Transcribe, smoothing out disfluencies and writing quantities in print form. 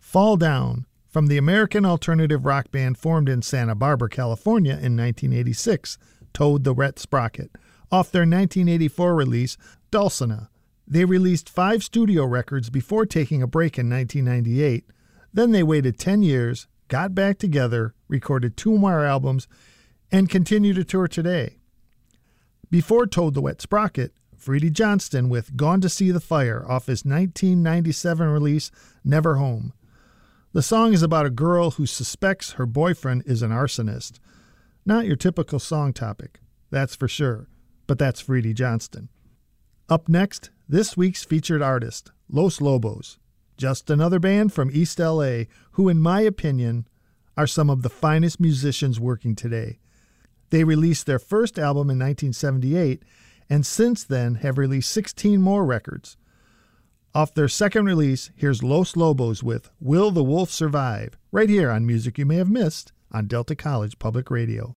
Fall Down, from the American alternative rock band formed in Santa Barbara, California in 1986, Toad the Wet Sprocket, off their 1984 release, Dulcinea. They released 5 studio records before taking a break in 1998. Then they waited 10 years, got back together, recorded 2 more albums, and continue to tour today. Before Toad the Wet Sprocket, Freddie Johnston with Gone to See the Fire off his 1997 release, Never Home. The song is about a girl who suspects her boyfriend is an arsonist. Not your typical song topic, that's for sure, but that's Freddie Johnston. Up next, this week's featured artist, Los Lobos. Just another band from East LA who, in my opinion, are some of the finest musicians working today. They released their first album in 1978 and since then have released 16 more records. Off their second release, here's Los Lobos with Will the Wolf Survive, right here on Music You May Have Missed on Delta College Public Radio.